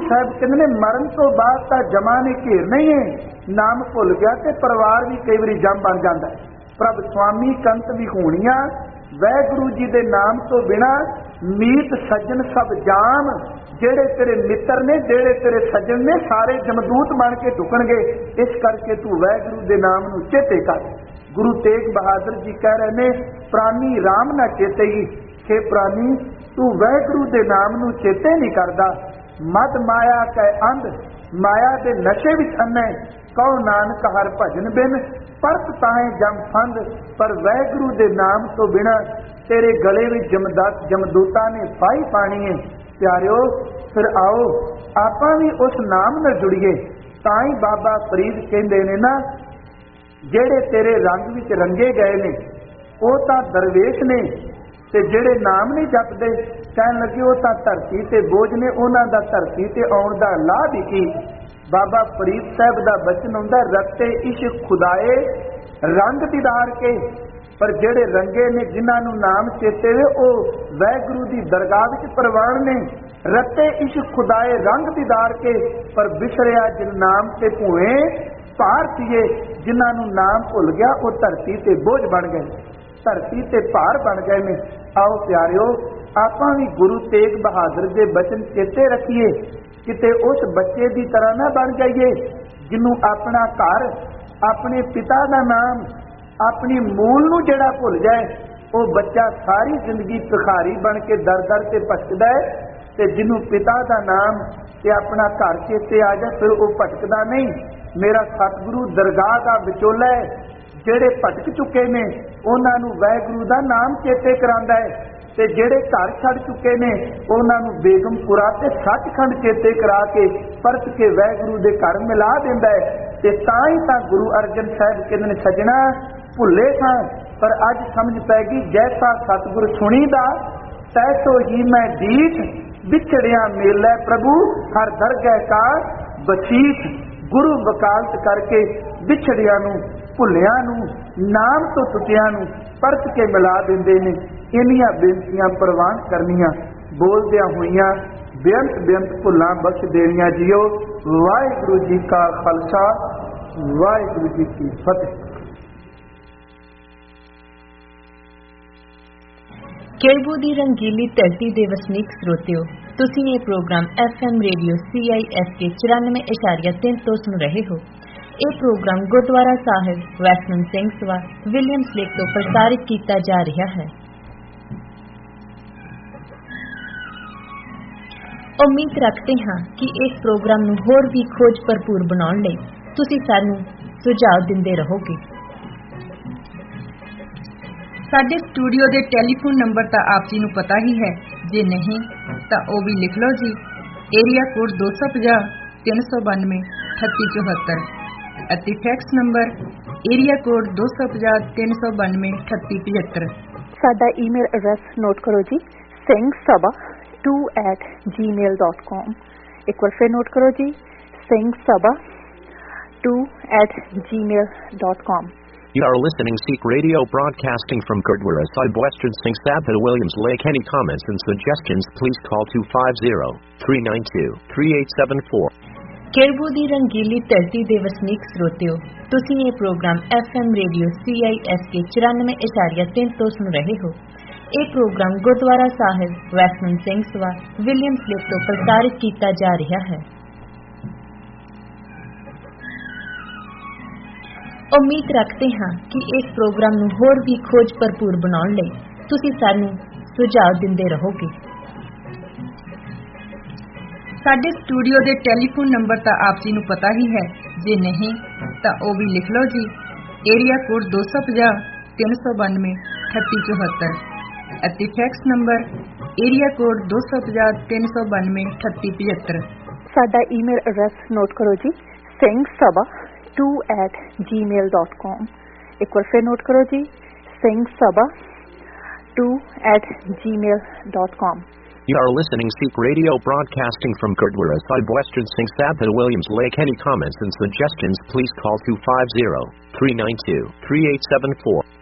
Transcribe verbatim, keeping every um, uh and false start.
साहब कहते ने मरण तो बाद तां जमा ने घेरना ही है, नाम भुल गया ते परिवार भी कई बारी जम बन जाता है। प्रभ स्वामी कंत विहूणियां, वाहिगुरू जी दे नाम तो बिना मीत सज्जन सब जाम। जेड़े तेरे मित्र ने, जेड़े तेरे सज्जन ने, सारे जमदूत बन के ढुकणगे। इस करके तू वाहिगुरू दे नाम नूं चेते कर। गुरु तेग बहादुर जी कह रहे ने, प्राणी राम ना चेतेगी। हे प्राणी, तू वाहिगुरू दे नाम नूं चेते नहीं करदा। मद माया कै अंध, माया दे नशे विच अन्ने। कहो नानक हर भजन बिन, परत ताहे जम फंद। पर वाहिगुरू दे नाम तो बिना तेरे गले में जमदात जमदूता ने फाही पानी है। प्यारिओ, फिर आओ आपां भी उस नाम नाल जुड़िए। तां ही बाबा फरीद कहंदे ने ना, जेड़े तेरे रंग विच रंगे गए ने वो तां दरवेश ने, ते जेड़े नाम नहीं जपदे कहण लगे वो तां धरती ते बोझ ने। उन्हां दा धरती ते आउण दा लाभ ही की। बाबा फरीद साहब दा बचन हुंदा, रते इश्क खुदाए रंग दीदार के। पर जेड़े रंगे ने, जिन्हां नूं नाम चेते वे, वो वाहिगुरू दी दरगाह विच प्रवान ने। रते इश्क खुदाए रंग दीदार के, पर बिछड़िया जिन नाम ते भूए भारतीए। जिन्हां नूं नाम भुल गया वो धरती ते बोझ बन गए, धरती ते भार बन गए ने। आओ प्यारिओ, आपां भी गुरु तेग बहादुर दे बचन चेते रखिए, किते उस बच्चे दी तरह ना बन जाइए जिन्हों अपना घर, अपने पिता का नाम, अपनी मूल नूं जेड़ा भुल जाए। वो बच्चा सारी जिंदगी भिखारी बन के दर दर से भटकदा है। ते जिन्हों पिता का नाम ते अपना घर चेते आ जाए, फिर वो भटकदा नहीं। मेरा सतगुरु दरगाह का विचोला है, जेड़े भटक चुके ने उन्हां नूं वाहिगुरू दा नाम चेते करांदा है, ते जेड़े घर छड़ चुके ने उन्हां नूं बेगमपुरा ते सचखंड चेते करा के परत के वाहिगुरू दे घर मिला दिंदा है। ते तां ही तां गुरु अर्जन साहब कहंदे ने, सजना भुले सां पर अज समझ पै गई, जैसा सतगुर सुनीदा तैसो ही मैं दीठ। बिछड़िया मेलै प्रभु हर दरगह का बसीठ। गुरु वकालत करके बिछड़िया नूं, भुलिया नूं, नाम तो टुटिया नूं परत के मिला दिंदे ने। इन्नियां बेनतियां प्रवान करनियां, बोलदियां होइयां बेअंत बेअंत भुलां बख्श देनियां। जियो वाहिगुरू जी का खालसा, वाहिगुरू जी की फतेह। केळबू ਦੀ रंगीली धरती ਦੇ ਵਸਨੀਕ ਸਰੋਤਿਓ, ਤੁਸੀਂ ਇਹ programme F M radio C I S K ਚੁਰਾਨਵੇਂ ਇਸ਼ਾਰੀਆ ਤਿੰਨ ਤੋਂ ਸੁਣ ਰਹੇ ਹੋ। ਇਹ ਪ੍ਰੋਗਰਾਮ ਗੁਰਦੁਆਰਾ ਸਾਹਿਬ western Singh Sabha Williams lake ਤੋਂ ਪ੍ਰਸਾਰਿਤ ਕੀਤਾ ਜਾ ਰਿਹਾ ਹੈ। ਉਮੀਦ ਰੱਖਦੇ ਹਾਂ ਕਿ ਇਸ ਪ੍ਰੋਗਰਾਮ ਨੂੰ ਹੋਰ ਵੀ ਖੋਜ ਭਰਪੂਰ ਬਣਾਉਣ ਲਈ ਤੁਸੀਂ ਸਾਨੂੰ ਸੁਝਾਅ ਦਿੰਦੇ ਰਹੋਗੇ। ਸਾਡੇ ਸਟੂਡੀਓ ਦੇ ਟੈਲੀਫੋਨ ਨੰਬਰ ਤਾਂ ਆਪ ਜੀ ਨੂੰ ਪਤਾ ਹੀ ਹੈ, ਜੇ ਨਹੀਂ ਤਾਂ ਉਹ ਵੀ ਲਿਖ ਲਓ ਜੀ। ਏਰੀਆ ਕੋਡ ਦੋ ਸੌ ਪੰਜਾਹ ਤਿੰਨ ਸੌ ਬਾਨਵੇਂ ਅਠੱਤੀ ਚੁਹੱਤਰ ਅਤੇ ਫੈਕਸ ਨੰਬਰ ਏਰੀਆ ਕੋਡ ਦੋ ਸੌ ਪੰਜਾਹ ਤਿੰਨ ਸੌ ਬਾਨਵੇਂ ਅਠੱਤੀ ਪਝੱਤਰ। ਸਾਡਾ ਈਮੇਲ ਐਡਰੈਸ ਨੋਟ ਕਰੋ ਜੀ, ਸਿੰਘ ਸਭਾ ਟੂ ਐਟ ਜੀ ਮੇਲ ਡਾਟ ਕਾਮ। ਇੱਕ ਵਾਰ ਫਿਰ ਨੋਟ ਕਰੋ ਜੀ, ਸਿੰਘ ਸਭਾ ਟੂ ਐਟ ਜੀ ਮੇਲ dot com. You are listening Sikh Radio broadcasting from Gurdwara Sahib, Western Singh Sabha, Williams Lake. Any comments and suggestions, please call two five zero, three nine two, three eight seven four. केळबू ਦੀ ਰੰਗੀਲੀ ਧਰਤੀ ਦੇ ਵਸਨੀਕ ਸਰੋਤਿਓ, ਤੁਸੀਂ ਇਹ programme F M radio C I S K ਚੁਰਾਨਵੇਂ ਇਸ਼ਾਰੀਆ ਤਿੰਨ ਤੋਂ ਸੁਣ ਰਹੇ ਹੋ। ਇਹ ਪ੍ਰੋਗਰਾਮ ਗੁਰਦੁਆਰਾ ਸਾਹਿਬ western Singh Sabha Williams lake ਤੋਂ ਪ੍ਰਸਾਰਿਤ ਕੀਤਾ ਜਾ ਰਿਹਾ ਹੈ। ਉਮੀਦ ਰੱਖਦੇ ਹਾਂ ਕਿ ਇਸ ਪ੍ਰੋਗਰਾਮ ਨੂੰ ਹੋਰ ਵੀ ਖੋਜ ਭਰਪੂਰ ਬਣਾਉਣ ਲਈ ਤੁਸੀਂ ਸਾਨੂੰ ਸੁਝਾਅ ਦਿੰਦੇ ਰਹੋਗੇ। ਸਾਡੇ ਸਟੂਡੀਓ ਦੇ ਟੈਲੀਫੋਨ ਨੰਬਰ ਤਾਂ ਆਪ ਜੀ ਨੂੰ ਪਤਾ ਹੀ ਹੈ, ਜੇ ਨਹੀਂ ਤਾਂ ਉਹ ਵੀ ਲਿਖ ਲਓ ਜੀ। ਏਰੀਆ ਕੋਡ ਦੋ ਸੌ ਪੰਜਾਹ ਤਿੰਨ ਸੌ ਬਾਨਵੇਂ ਅਠੱਤੀ ਚੁਹੱਤਰ ਅਤੇ ਫੈਕਸ ਨੰਬਰ ਏਰੀਆ ਕੋਡ ਦੋ ਸੌ ਪੰਜਾਹ ਤਿੰਨ ਸੌ ਬਾਨਵੇਂ ਅਠੱਤੀ ਪਝੱਤਰ। ਸਾਡਾ ਈਮੇਲ ਐਡਰੈਸ ਨੋਟ ਕਰੋ ਜੀ, ਸਿੰਘ ਸਭਾ ਟੂ ਐਟ ਜੀ ਮੇਲ ਡਾਟ ਕਾਮ। ਇੱਕ ਵਾਰ ਫਿਰ ਨੋਟ ਕਰੋ ਜੀ, ਸਿੰਘ ਸਭਾ ਟੂ ਐਟ ਜੀ ਮੇਲ dot com. You are listening Sikh Radio broadcasting from Gurdwara Sahib, Western Singh Sabha, Williams Lake. Any comments and suggestions, please call two five zero, three nine two, three eight seven four.